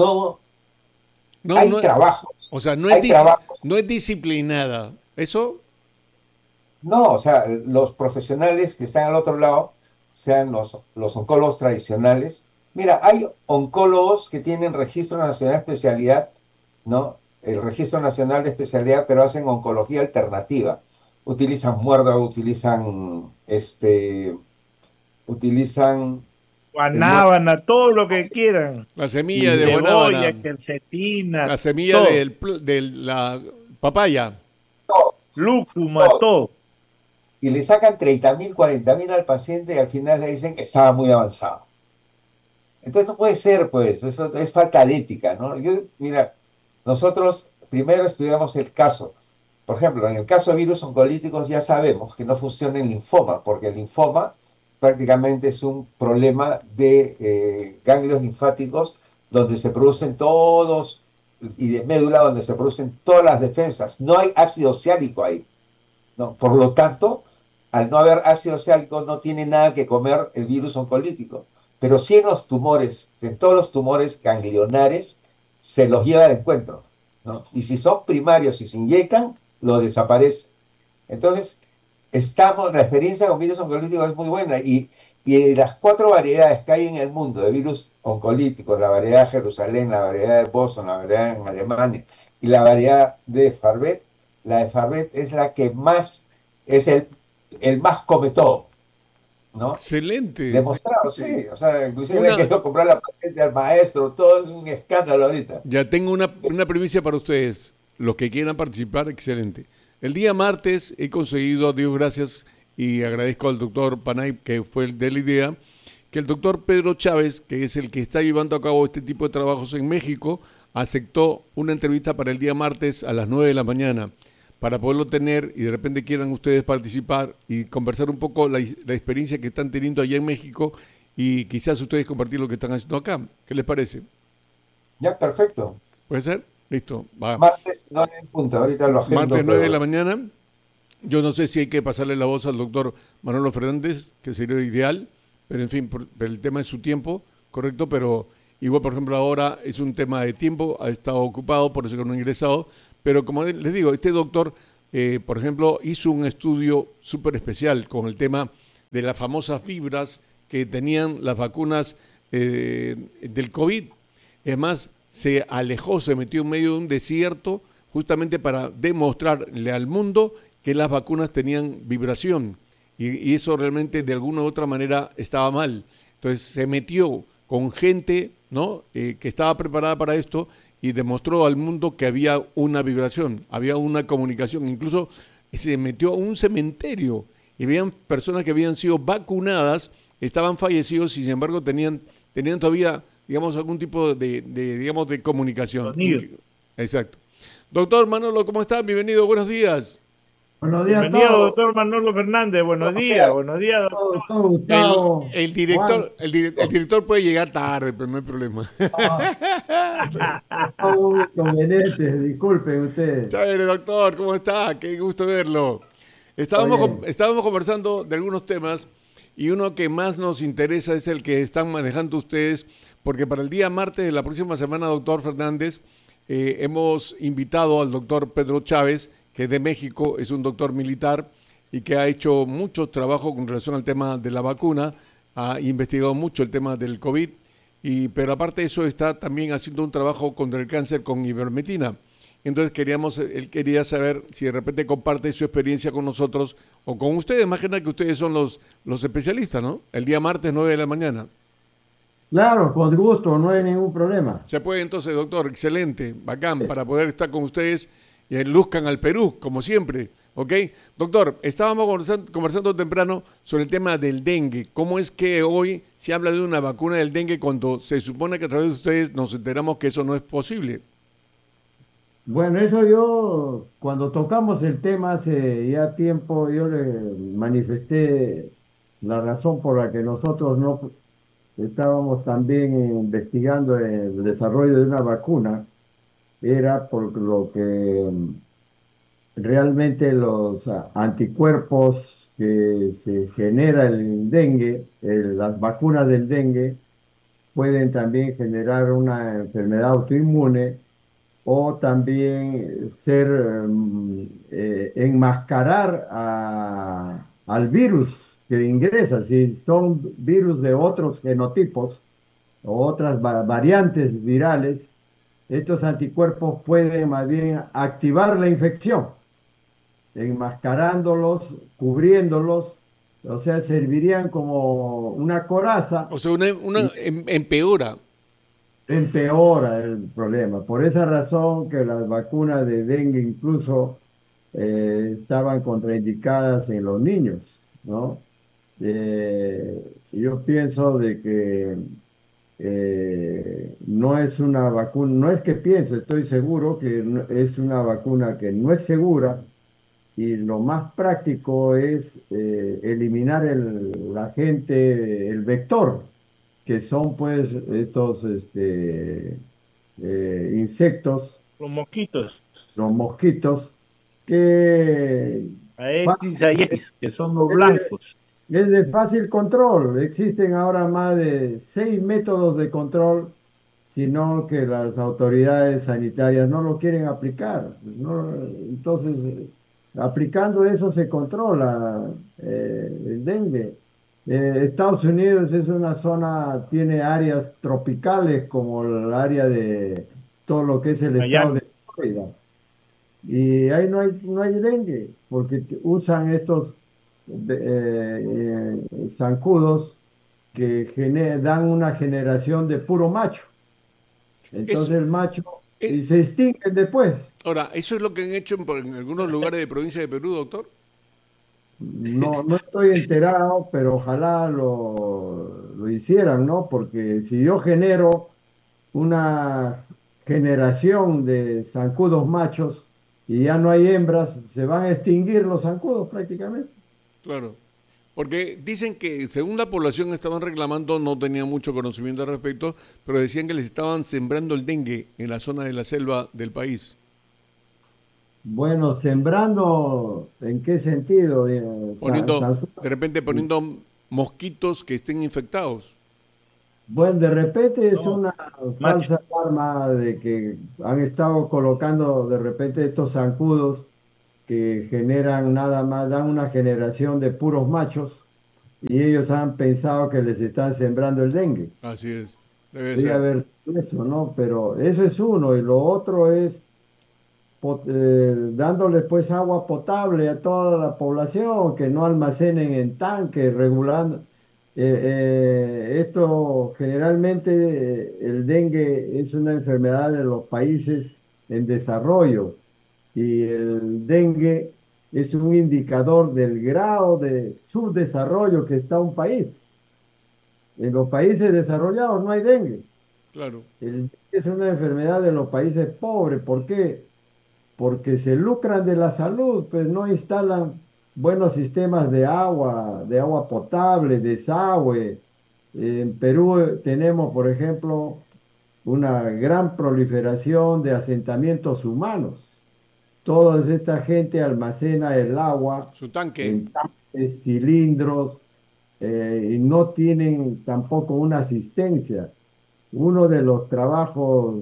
hay trabajos. O sea, no es disciplinada. ¿Eso? No, o sea, los profesionales que están al otro lado, sean los oncólogos tradicionales. Mira, hay oncólogos que tienen Registro Nacional de Especialidad, ¿no? El Registro Nacional de Especialidad, pero hacen oncología alternativa. Utilizan muérdago, utilizan guanábana, todo lo que quieran. La semilla de guanábana. Quercetina. La semilla de la papaya. Lúcuma, todo. Y le sacan 30.000, 40.000 al paciente y al final le dicen que estaba muy avanzado. Entonces no puede ser, pues, eso es falta de ética, ¿no? Mira, nosotros primero estudiamos el caso. Por ejemplo, en el caso de virus oncolíticos ya sabemos que no funciona el linfoma, porque el linfoma prácticamente es un problema de ganglios linfáticos donde se producen todos, y de médula donde se producen todas las defensas. No hay ácido oxálico ahí, ¿no? Por lo tanto, al no haber ácido oxálico no tiene nada que comer el virus oncolítico. Pero sí en los tumores, en todos los tumores ganglionares, se los lleva de encuentro, ¿no? Y si son primarios y se inyectan, lo desaparece. Entonces, la experiencia con virus oncolítico es muy buena y de las 4 variedades que hay en el mundo de virus oncolíticos, la variedad de Jerusalén, la variedad de Boston, la variedad en Alemania y la variedad de Farvet, la de Farvet es la que más, es el más come todo, ¿no? Excelente. Demostrado, sí. O sea, inclusive le quiero comprar la patente al maestro, todo es un escándalo ahorita. Ya tengo una primicia para ustedes, los que quieran participar, excelente. El día martes he conseguido, a Dios gracias, y agradezco al doctor Panay, que fue el de la idea, que el doctor Pedro Chávez, que es el que está llevando a cabo este tipo de trabajos en México, aceptó una entrevista para el día martes a las 9 de la mañana, para poderlo tener y de repente quieran ustedes participar y conversar un poco la experiencia que están teniendo allá en México y quizás ustedes compartir lo que están haciendo acá. ¿Qué les parece? Ya, perfecto. ¿Puede ser? Listo, va. Martes 9 en punto, ahorita lo agendo. Martes 9 de la mañana. Yo no sé si hay que pasarle la voz al doctor Manolo Fernández, que sería ideal, pero en fin, el tema es su tiempo, correcto, pero igual, por ejemplo, ahora es un tema de tiempo, ha estado ocupado, por eso que no ha ingresado, pero como les digo, este doctor, por ejemplo, hizo un estudio súper especial con el tema de las famosas fibras que tenían las vacunas del COVID. Es más, se alejó, se metió en medio de un desierto justamente para demostrarle al mundo que las vacunas tenían vibración y eso realmente de alguna u otra manera estaba mal. Entonces se metió con gente, ¿no? Que estaba preparada para esto y demostró al mundo que había una vibración, había una comunicación. Incluso se metió a un cementerio y veían personas que habían sido vacunadas, estaban fallecidos y sin embargo tenían todavía, digamos, algún tipo digamos, de comunicación. Sonido. Exacto. Doctor Manolo, ¿cómo estás? Bienvenido, buenos días. Buenos días a Bienvenido, todos. doctor Manolo Fernández. Buenos días, doctor. Doctor Gustavo. El director puede llegar tarde, pero no hay problema. Gustavo Convenientes, disculpen ustedes. Chévere, doctor, ¿cómo está? Qué gusto verlo. Estábamos conversando de algunos temas y uno que más nos interesa es el que están manejando ustedes, porque para el día martes de la próxima semana, doctor Fernández, hemos invitado al doctor Pedro Chávez, que es de México, es un doctor militar y que ha hecho mucho trabajo con relación al tema de la vacuna, ha investigado mucho el tema del COVID, pero aparte de eso está también haciendo un trabajo contra el cáncer con ivermectina. Entonces él quería saber si de repente comparte su experiencia con nosotros o con ustedes, más que nada que ustedes son los especialistas, ¿no? El día martes 9 de la mañana. Claro, con gusto, no hay ningún problema. Se puede entonces, doctor, excelente, bacán, para poder estar con ustedes y luzcan al Perú, como siempre, ¿ok? Doctor, estábamos conversando temprano sobre el tema del dengue. ¿Cómo es que hoy se habla de una vacuna del dengue cuando se supone que a través de ustedes nos enteramos que eso no es posible? Bueno, eso yo, cuando tocamos el tema hace ya tiempo, yo le manifesté la razón por la que nosotros no estábamos también investigando el desarrollo de una vacuna, era por lo que realmente los anticuerpos que se genera el dengue, las vacunas del dengue, pueden también generar una enfermedad autoinmune o también enmascarar al virus que ingresa. Si son virus de otros genotipos o otras variantes virales, estos anticuerpos pueden más bien activar la infección, enmascarándolos, cubriéndolos, o sea, servirían como una coraza. O sea, empeora. Empeora el problema. Por esa razón que las vacunas de dengue incluso estaban contraindicadas en los niños, ¿no? Yo pienso de que no es una vacuna, no es que pienso, estoy seguro que es una vacuna que no es segura y lo más práctico es eliminar el agente, el vector, que son pues estos insectos, Los mosquitos, que Aedes aegypti, que son los blancos. es de fácil control. Existen ahora más de 6 métodos de control, sino que las autoridades sanitarias no lo quieren aplicar, ¿no? Entonces, aplicando eso se controla el dengue. Estados Unidos es una zona, tiene áreas tropicales como el área de todo lo que es el estado de Florida. Y ahí no hay dengue, porque usan estos zancudos que dan una generación de puro macho. Entonces el macho y se extinguen después. Ahora, ¿eso es lo que han hecho en algunos lugares de provincia de Perú, doctor? No estoy enterado, pero ojalá lo hicieran, ¿no? Porque si yo genero una generación de zancudos machos y ya no hay hembras, se van a extinguir los zancudos prácticamente. Claro. Porque dicen que según la población estaban reclamando, no tenían mucho conocimiento al respecto, pero decían que les estaban sembrando el dengue en la zona de la selva del país. Bueno, sembrando, ¿en qué sentido? Poniendo, de repente poniendo mosquitos que estén infectados. Bueno, de repente es No, una macho. falsa alarma de que han estado colocando de repente estos zancudos que generan nada más, dan una generación de puros machos y ellos han pensado que les están sembrando el dengue. Así es, debe Podría ser. haber sido eso, ¿no? Pero eso es uno y lo otro es dándole pues agua potable a toda la población, que no almacenen en tanques, regulando. Esto generalmente el dengue es una enfermedad de los países en desarrollo y el dengue es un indicador del grado de subdesarrollo que está un país. En los países desarrollados no hay dengue. Claro. El dengue es una enfermedad de los países pobres. ¿Por qué? Porque se lucran de la salud, pues no instalan buenos sistemas de agua potable, desagüe. En Perú tenemos, por ejemplo, una gran proliferación de asentamientos humanos. Toda esta gente almacena el agua Su tanque. en tanques, cilindros, y no tienen tampoco una asistencia. Uno de los trabajos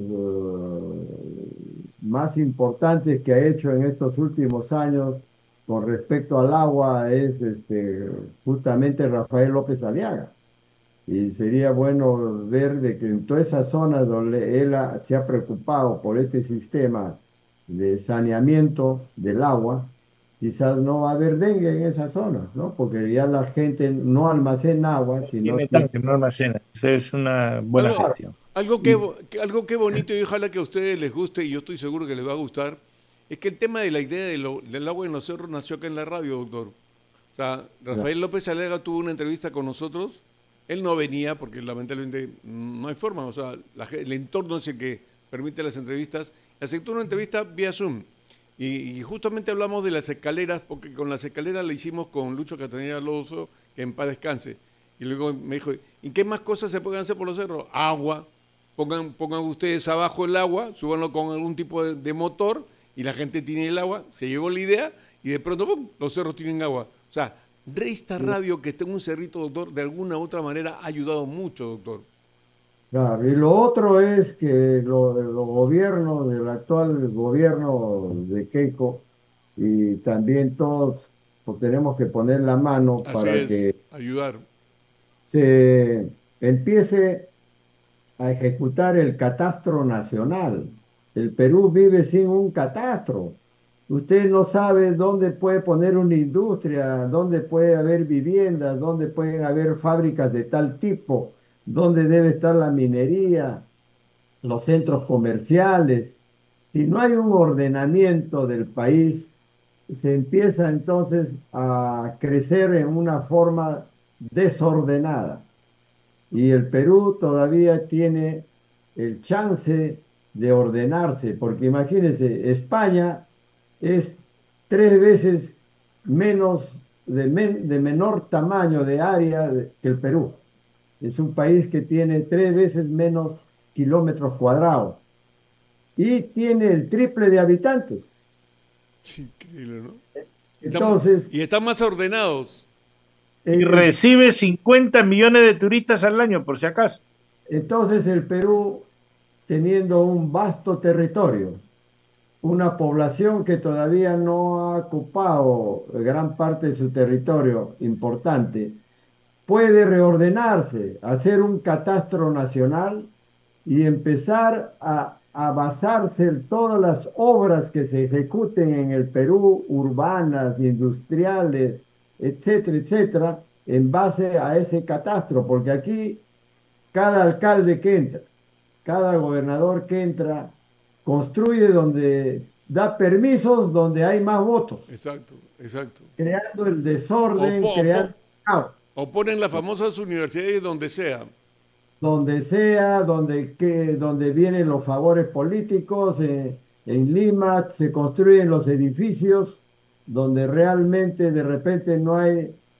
más importantes que ha hecho en estos últimos años con respecto al agua es justamente Rafael López Aliaga. Y sería bueno ver de que en todas esas zonas donde él se ha preocupado por este sistema de saneamiento del agua, quizás no va a haber dengue en esas zonas, ¿no? Porque ya la gente no almacena agua, sino Tiene tiene... tanque, no almacena. Eso es una buena Algo, gestión. Y algo que bonito y ojalá que a ustedes les guste y yo estoy seguro que les va a gustar, es que el tema de la idea del agua en los cerros nació acá en la radio, doctor. O sea, Rafael López Alega tuvo una entrevista con nosotros, él no venía porque lamentablemente no hay forma, o sea, el entorno es el que permite las entrevistas, aceptó una entrevista vía Zoom y justamente hablamos de las escaleras, porque con las escaleras la hicimos con Lucho Catanera Alonso, que en paz descanse, y luego me dijo, ¿y qué más cosas se pueden hacer por los cerros? Agua. Pongan ustedes abajo el agua, súbanlo con algún tipo de motor y la gente tiene el agua, se llevó la idea y de pronto, ¡pum!, los cerros tienen agua. O sea, Reista Radio, que está en un cerrito, doctor, de alguna u otra manera ha ayudado mucho, doctor. claro, y lo otro es que los gobiernos, del actual gobierno de Keiko, y también todos pues, tenemos que poner la mano Así para es, que ayudar. se empiece a ejecutar el catastro nacional. El Perú vive sin un catastro. Usted no sabe dónde puede poner una industria, dónde puede haber viviendas, dónde pueden haber fábricas de tal tipo, dónde debe estar la minería, los centros comerciales. Si no hay un ordenamiento del país, se empieza entonces a crecer en una forma desordenada. Y el Perú todavía tiene el chance de ordenarse, porque imagínense, España es 3 veces menos, de menor tamaño de área que el Perú. Es un país que tiene 3 veces menos kilómetros cuadrados y tiene el triple de habitantes. Increíble, ¿no? Entonces, Y están más ordenados. Y recibe 50 millones de turistas al año, por si acaso. entonces el Perú, teniendo un vasto territorio, una población que todavía no ha ocupado gran parte de su territorio importante, puede reordenarse, hacer un catastro nacional y empezar a basarse en todas las obras que se ejecuten en el Perú, urbanas, industriales, etcétera, etcétera, en base a ese catastro, porque aquí cada alcalde que entra, cada gobernador que entra, construye donde da permisos donde hay más votos, Exacto, exacto. creando el O, desorden, po- o creando po- caos. o ponen las famosas universidades donde sea. Donde sea, donde vienen los favores políticos, en Lima se construyen los edificios donde realmente de repente no hay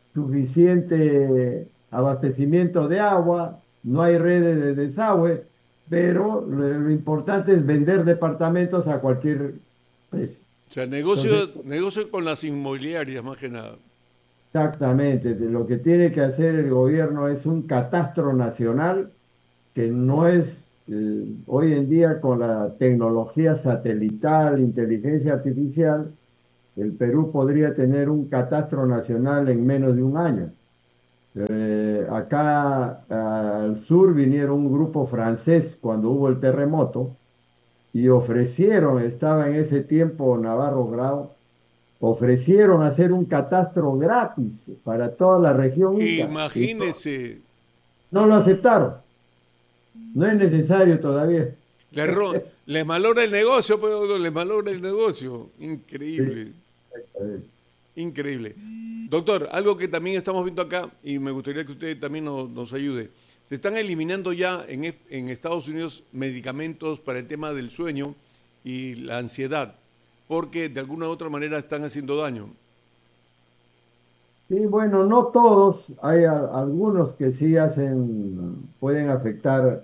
suficiente abastecimiento de agua, no hay redes de desagüe, pero lo importante es vender departamentos a cualquier precio. O sea, Entonces, negocio con las inmobiliarias más que nada. exactamente, lo que tiene que hacer el gobierno es un catastro nacional que no es, hoy en día con la tecnología satelital, inteligencia artificial, el Perú podría tener un catastro nacional en menos de un año. Acá al sur vinieron un grupo francés cuando hubo el terremoto y ofrecieron, estaba en ese tiempo Navarro Grau, ofrecieron hacer un catastro gratis para toda la región Ica y Imagínese, no lo aceptaron. No es necesario todavía. le malogra el negocio, pues, doctor, le malogra el negocio. Increíble, increíble. Doctor, algo que también estamos viendo acá y me gustaría que usted también nos ayude. Se están eliminando ya en Estados Unidos medicamentos para el tema del sueño y la ansiedad, porque de alguna u otra manera están haciendo daño. Sí, bueno, no todos, hay algunos que sí hacen, pueden afectar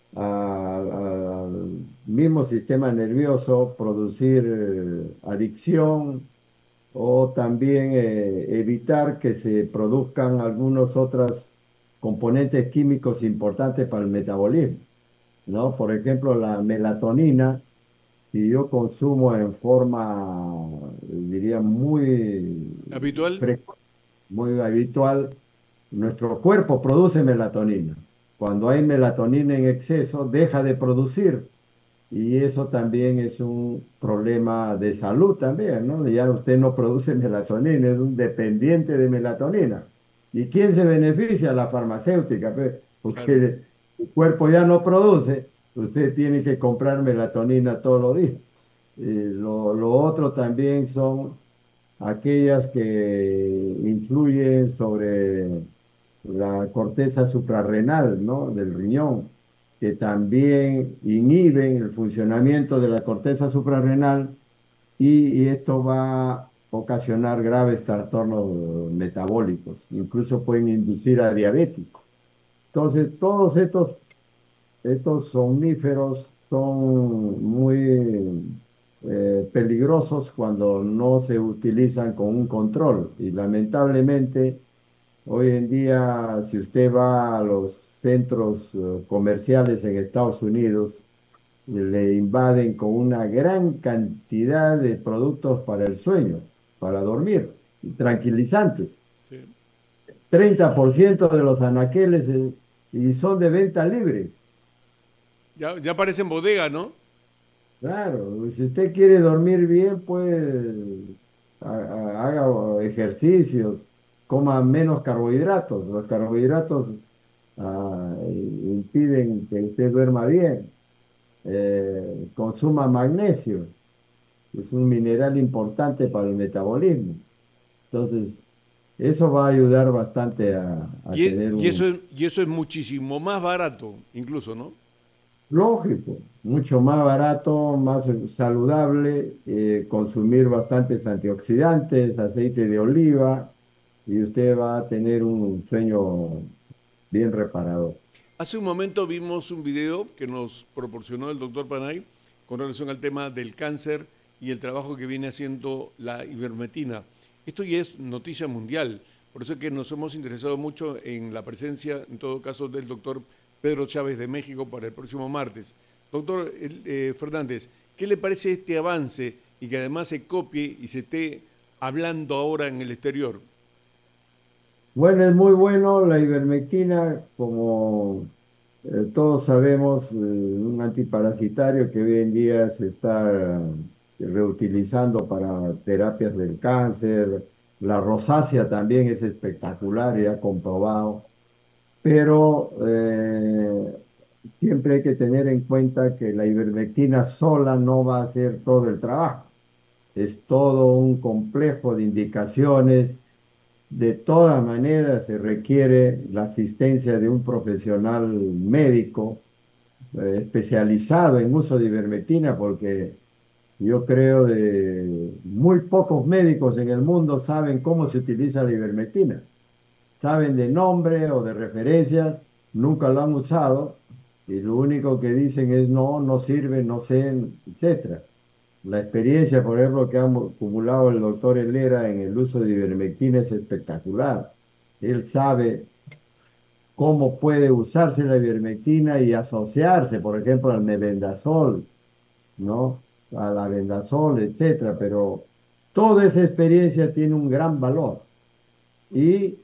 al mismo sistema nervioso, producir adicción o también evitar que se produzcan algunos otros componentes químicos importantes para el metabolismo, ¿no? Por ejemplo, la melatonina, si yo consumo en forma, diría, muy ¿Habitual? frecuente, muy habitual, nuestro cuerpo produce melatonina. Cuando hay melatonina en exceso, deja de producir. Y eso también es un problema de salud también, ¿no? Ya usted no produce melatonina, es un dependiente de melatonina. ¿Y quién se beneficia? La farmacéutica, pues, porque Claro. el cuerpo ya no produce, usted tiene que comprar melatonina todos los días. Lo otro también son aquellas que influyen sobre la corteza suprarrenal, ¿no? Del riñón, que también inhiben el funcionamiento de la corteza suprarrenal y esto va a ocasionar graves trastornos metabólicos, incluso pueden inducir a diabetes. Entonces, todos estos somníferos son muy peligrosos cuando no se utilizan con un control y lamentablemente hoy en día, si usted va a los centros comerciales en Estados Unidos, le invaden con una gran cantidad de productos para el sueño, para dormir, y tranquilizantes. Sí. 30% de los anaqueles y son de venta libre. Ya aparece en bodega, ¿no? Claro, si usted quiere dormir bien, pues haga ejercicios, coma menos carbohidratos. Los carbohidratos impiden que usted duerma bien. Consuma magnesio, es un mineral importante para el metabolismo. Entonces, eso va a ayudar bastante a tener un... Y eso es muchísimo más barato, incluso, ¿no? Lógico, mucho más barato, más saludable, consumir bastantes antioxidantes, aceite de oliva, y usted va a tener un sueño bien reparador. Hace un momento vimos un video que nos proporcionó el doctor Panay con relación al tema del cáncer y el trabajo que viene haciendo la ivermectina. Esto ya es noticia mundial, por eso es que nos hemos interesado mucho en la presencia, en todo caso, del doctor Pedro Chávez de México para el próximo martes. Doctor Fernández, ¿qué le parece este avance y que además se copie y se esté hablando ahora en el exterior? Bueno, es muy bueno la ivermectina, como todos sabemos, un antiparasitario que hoy en día se está reutilizando para terapias del cáncer. La rosácea también es espectacular, ya comprobado, pero siempre hay que tener en cuenta que la ivermectina sola no va a hacer todo el trabajo. Es todo un complejo de indicaciones. De todas maneras, se requiere la asistencia de un profesional médico especializado en uso de ivermectina, porque yo creo de muy pocos médicos en el mundo saben cómo se utiliza la ivermectina. saben de nombre o de referencias, nunca lo han usado y lo único que dicen es no, no sirve, no sé, etcétera. La experiencia, por ejemplo, que ha acumulado el doctor Helera en el uso de ivermectina es espectacular. Él sabe cómo puede usarse la ivermectina y asociarse, por ejemplo, al mebendazol, ¿no? A la vendasol, etcétera, pero toda esa experiencia tiene un gran valor. Y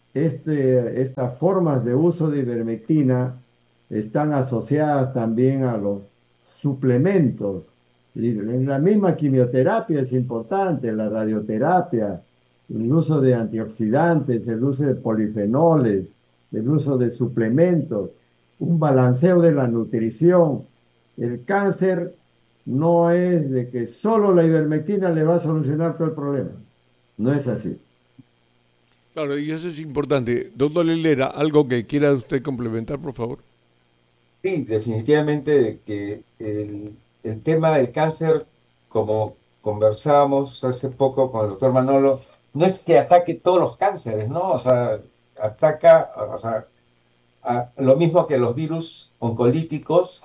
estas formas de uso de ivermectina están asociadas también a los suplementos. Y en la misma quimioterapia es importante, la radioterapia, el uso de antioxidantes, el uso de polifenoles, el uso de suplementos, un balanceo de la nutrición. El cáncer no es de que solo la ivermectina le va a solucionar todo el problema. No es así. Claro, y eso es importante. Doctor Helera, ¿algo que quiera usted complementar, por favor? Sí, definitivamente que el tema del cáncer, como conversábamos hace poco con el doctor Manolo, no es que ataque todos los cánceres, ¿no? O sea, ataca, o sea, lo mismo que los virus oncolíticos,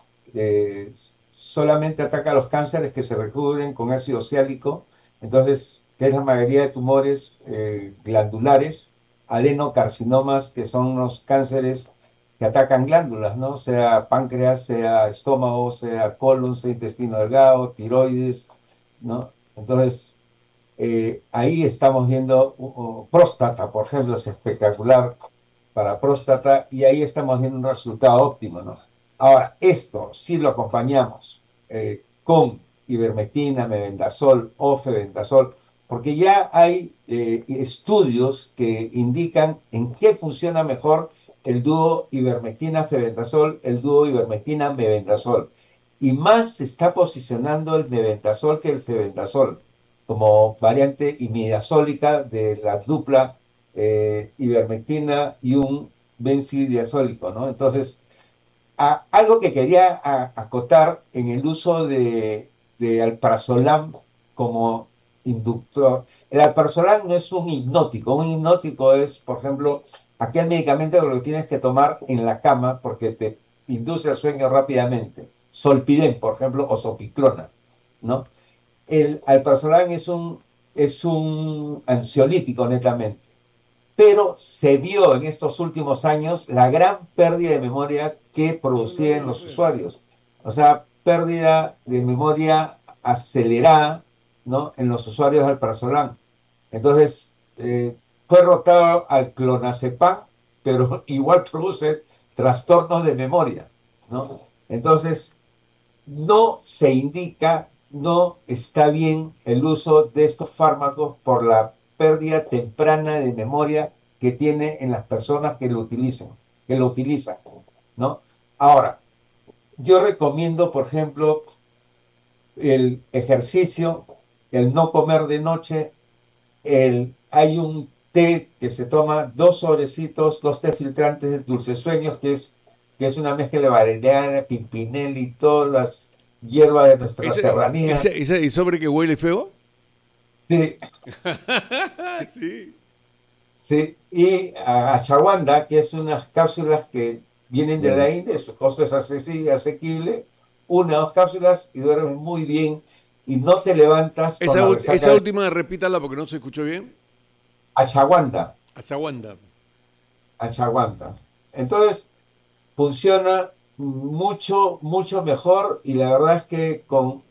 solamente ataca a los cánceres que se recubren con ácido oxálico, entonces, que es la mayoría de tumores glandulares, adenocarcinomas, que son los cánceres que atacan glándulas, ¿no? Sea páncreas, sea estómago, sea colon, sea intestino delgado, tiroides, ¿no? Entonces, ahí estamos viendo próstata, por ejemplo, es espectacular para próstata y ahí estamos viendo un resultado óptimo, ¿no? Ahora, esto si lo acompañamos con ivermectina, mebendazol o febendazol, porque ya hay estudios que indican en qué funciona mejor el dúo ivermectina-febendazol, el dúo ivermectina-mebendazol. Y más se está posicionando el mebendazol que el febendazol como variante imidazólica de la dupla ivermectina y un benzodiazólico, ¿no? Entonces, algo que quería acotar en el uso de alprazolam como inductor. El alprazolam no es un hipnótico es, por ejemplo, aquel medicamento que lo tienes que tomar en la cama porque te induce al sueño rápidamente. Solpidem, por ejemplo, o sopiclona, ¿no? El alprazolam es un ansiolítico netamente, pero se vio en estos últimos años la gran pérdida de memoria que producía en los usuarios. O sea, pérdida de memoria acelerada, ¿no? En los usuarios del alprazolam. Entonces, fue rotado al clonazepam, pero igual produce trastornos de memoria, ¿no? Entonces, no se indica, no está bien el uso de estos fármacos por la pérdida temprana de memoria que tiene en las personas que lo utilizan, ¿no? Ahora, yo recomiendo, por ejemplo, el ejercicio, el no comer de noche, hay un té que se toma, 2 sobrecitos, 2 té filtrantes de dulcesueños, que es una mezcla de valeriana, pimpinel y todas las hierbas de nuestra serranía. ¿Ese sobre que huele feo? Sí. Sí. Sí, y ashwagandha, que es unas cápsulas que vienen de la India, su costo es asequible, 1 o 2 cápsulas y duermes muy bien y no te levantas con la resaca. Esa última repítala porque no se escuchó bien. Ashwagandha. Ashwagandha. Entonces, funciona mucho, mucho mejor y la verdad es que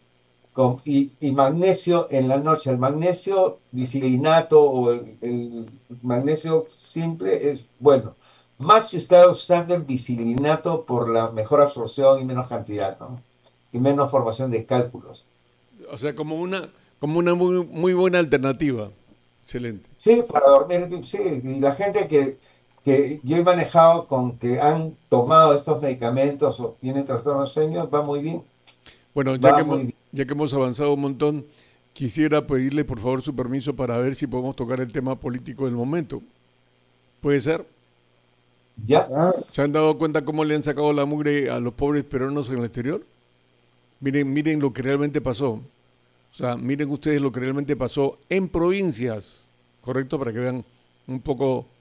y magnesio en la noche. El magnesio bisilinato o el magnesio simple es bueno. Más si está usando el bisilinato por la mejor absorción y menos cantidad, ¿no? Y menos formación de cálculos. O sea, como una muy, muy buena alternativa. Excelente. Sí, para dormir, sí. Y la gente que yo he manejado con que han tomado estos medicamentos o tienen trastorno de sueño, va muy bien. Bueno, ya que hemos avanzado un montón, quisiera pedirle por favor su permiso para ver si podemos tocar el tema político del momento. ¿Puede ser? Ya. ¿Se han dado cuenta cómo le han sacado la mugre a los pobres peruanos en el exterior? Miren lo que realmente pasó. O sea, miren ustedes lo que realmente pasó en provincias, ¿correcto? Para que vean un poco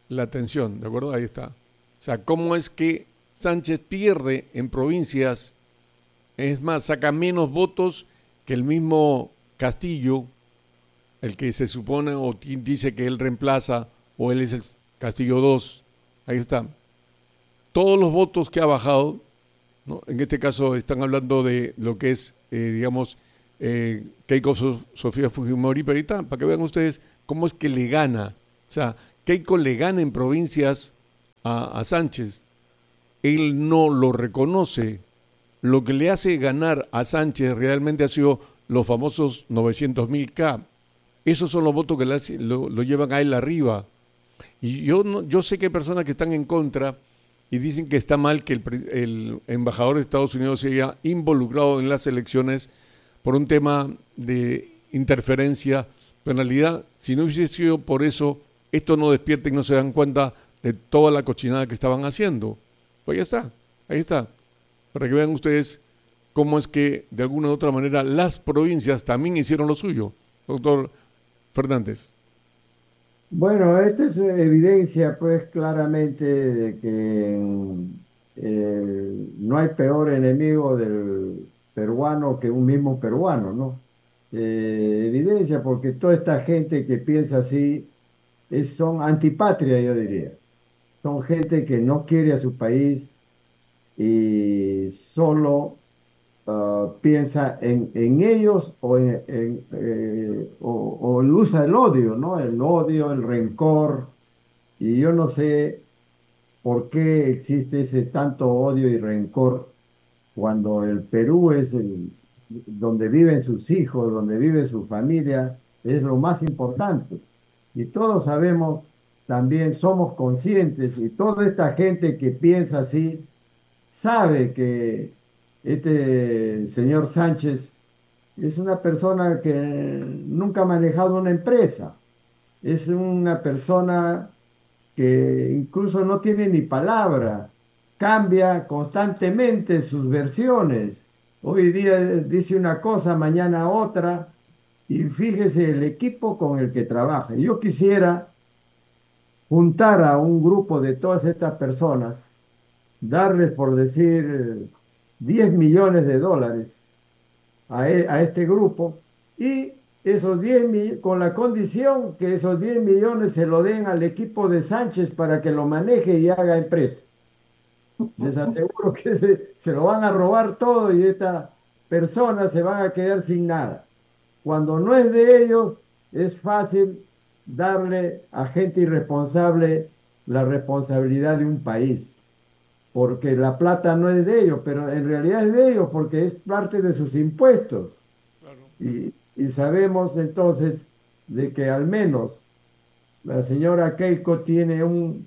la atención, ¿de acuerdo? Ahí está. O sea, cómo es que Sánchez pierde en provincias, es más, saca menos votos que el mismo Castillo, el que se supone o dice que él reemplaza, o él es el Castillo 2. Ahí está. Todos los votos que ha bajado, ¿no? En este caso están hablando de lo que es, digamos, Keiko Sofía Fujimori, pero ahorita, para que vean ustedes cómo es que le gana. O sea, Keiko le gana en provincias a Sánchez. Él no lo reconoce. Lo que le hace ganar a Sánchez realmente ha sido los famosos 900.000 K. Esos son los votos que lo llevan a él arriba. Y yo sé que hay personas que están en contra y dicen que está mal que el embajador de Estados Unidos se haya involucrado en las elecciones por un tema de interferencia. Pero en realidad, si no hubiese sido por eso, esto no despierta y no se dan cuenta de toda la cochinada que estaban haciendo. Pues ahí está, para que vean ustedes cómo es que de alguna u otra manera las provincias también hicieron lo suyo. Doctor Fernández. Bueno, esta es evidencia, pues, claramente de que no hay peor enemigo del peruano que un mismo peruano, ¿no? Evidencia porque toda esta gente que piensa así son antipatria, yo diría. Son gente que no quiere a su país y solo piensa en ellos o usa el odio, ¿no? El odio, el rencor. Y yo no sé por qué existe ese tanto odio y rencor cuando el Perú es donde viven sus hijos, donde vive su familia, es lo más importante. Y todos sabemos, también somos conscientes, y toda esta gente que piensa así, sabe que este señor Sánchez es una persona que nunca ha manejado una empresa, es una persona que incluso no tiene ni palabra, cambia constantemente sus versiones. Hoy día dice una cosa, mañana otra, y fíjese el equipo con el que trabaja. Yo quisiera juntar a un grupo de todas estas personas, darles, por decir, 10 millones de dólares a este grupo, y esos 10 con la condición que esos 10 millones se lo den al equipo de Sánchez para que lo maneje y haga empresa. Les aseguro que se lo van a robar todo y estas personas se van a quedar sin nada. Cuando no es de ellos, es fácil darle a gente irresponsable la responsabilidad de un país, porque la plata no es de ellos, pero en realidad es de ellos porque es parte de sus impuestos. Claro. Y sabemos entonces de que al menos la señora Keiko tiene un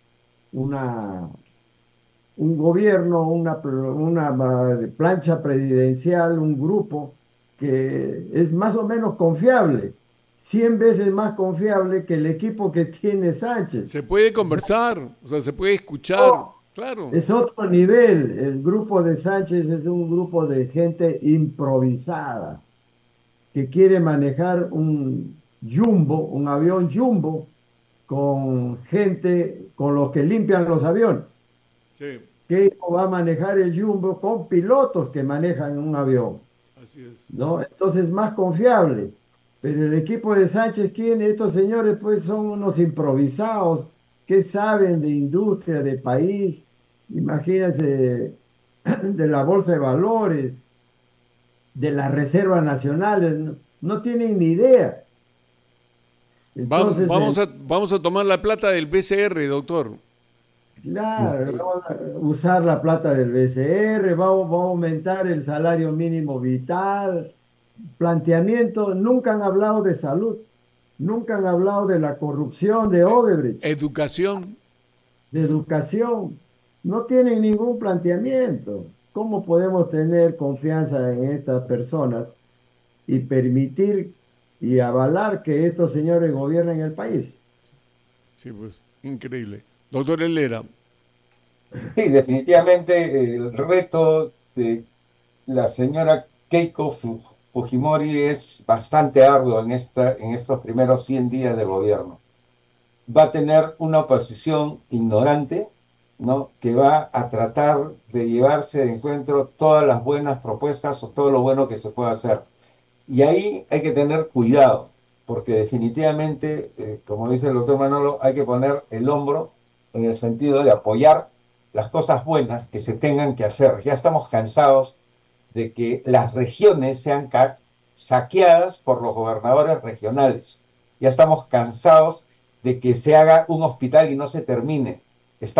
gobierno, una plancha presidencial, un grupo que es más o menos confiable, 100 veces más confiable que el equipo que tiene Sánchez. Se puede conversar, o sea, se puede escuchar, claro. Es otro nivel. El grupo de Sánchez es un grupo de gente improvisada que quiere manejar un jumbo, un avión jumbo, con gente, con los que limpian los aviones. Sí. Que va a manejar el jumbo con pilotos que manejan un avión. Así es. ¿No? Entonces más confiable. Pero el equipo de Sánchez, ¿quién? Estos señores pues son unos improvisados que saben de industria, de país. Imagínense de la bolsa de valores, de las reservas nacionales, no tienen ni idea. Entonces, vamos a tomar la plata del BCR, doctor. Claro, vamos a usar la plata del BCR, vamos a aumentar el salario mínimo vital. Planteamiento, nunca han hablado de salud, nunca han hablado de la corrupción de Odebrecht. Educación. De educación. No tienen ningún planteamiento. ¿Cómo podemos tener confianza en estas personas y permitir y avalar que estos señores gobiernen el país? Sí, pues, increíble. Doctor Helera. Sí, definitivamente el reto de la señora Keiko Fujimori es bastante arduo en estos primeros 100 días de gobierno. va a tener una oposición ignorante, ¿no? Que va a tratar de llevarse de encuentro todas las buenas propuestas o todo lo bueno que se pueda hacer. Y ahí hay que tener cuidado, porque definitivamente, como dice el doctor Manolo, hay que poner el hombro en el sentido de apoyar las cosas buenas que se tengan que hacer. Ya estamos cansados de que las regiones sean saqueadas por los gobernadores regionales. Ya estamos cansados de que se haga un hospital y no se termine.